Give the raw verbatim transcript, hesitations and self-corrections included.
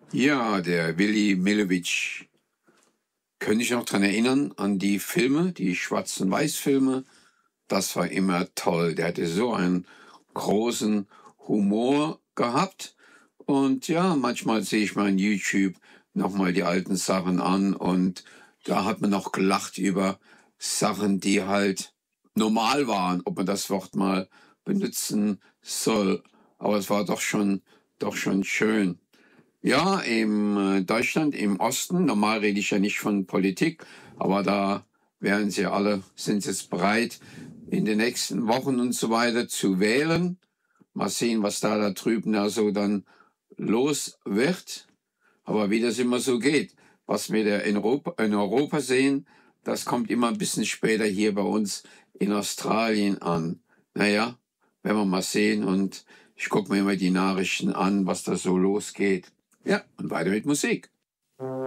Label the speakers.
Speaker 1: Ja, der Willy Millowitsch. Könnte ich noch dran erinnern an die Filme, die Schwarz- und Weiß-Filme. Das war immer toll. Der hatte so einen großen Humor gehabt. Und ja, manchmal sehe ich mal in YouTube nochmal die alten Sachen an und da hat man noch gelacht über Sachen, die halt normal waren, ob man das Wort mal benutzen soll. Aber es war doch schon, doch schon schön. Ja, im äh, Deutschland, im Osten, normal rede ich ja nicht von Politik, aber da wären sie alle, sind sie jetzt bereit, in den nächsten Wochen und so weiter zu wählen. Mal sehen, was da da drüben also dann los wird. Aber wie das immer so geht, was wir da in Europa, in Europa sehen, das kommt immer ein bisschen später hier bei uns in Australien an. Naja, werden wir mal sehen und ich gucke mir immer die Nachrichten an, was da so losgeht. Ja, und weiter mit Musik.